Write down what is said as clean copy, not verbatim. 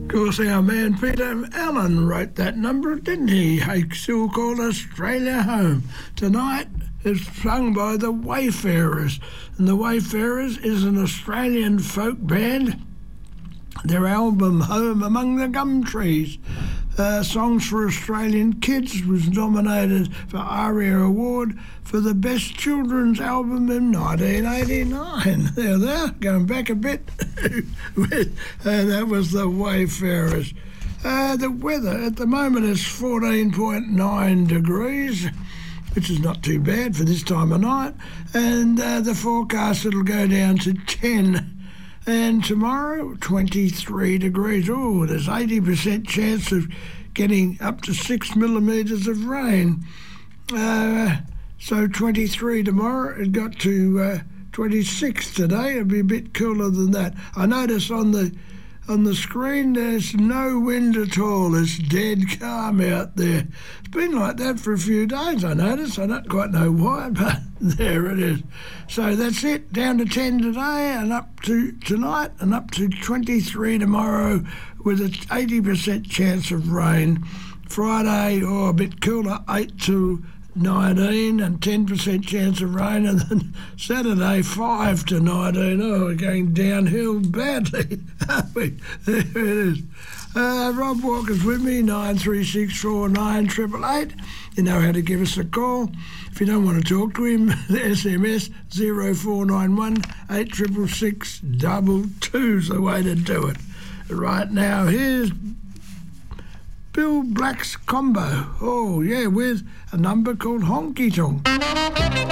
Of course, our man Peter Allen wrote that number, didn't he? A still called Australia Home. Tonight is sung by the Wayfarers, and the Wayfarers is an Australian folk band. Their album Home Among the Gum Trees, Songs for Australian Kids, was nominated for ARIA Award for the Best Children's Album in 1989. There, going back a bit. That was the Wayfarers. The weather at the moment is 14.9 degrees, which is not too bad for this time of night, and the forecast it'll go down to 10. And tomorrow, 23 degrees. Oh, there's 80% chance of getting up to 6 millimetres of rain. So 23 tomorrow. It got to 26 today. It'll be a bit cooler than that. I notice on the screen there's no wind at all. It's dead calm out there. It's been like that for a few days, I notice. I don't quite know why, but there it is. So that's it. Down to 10 today and up to tonight and up to 23 tomorrow with an 80% chance of rain. Friday, a bit cooler, 8 to 19 and 10% chance of rain, and then Saturday 5 to 19. Oh, we're going downhill badly. There it is. Rob Walker's with me, 93649888. You know how to give us a call. If you don't want to talk to him, SMS 0491 866 222 is the way to do it. Right now, here's Bill Black's Combo. Oh, yeah, with a number called Honky Tonk.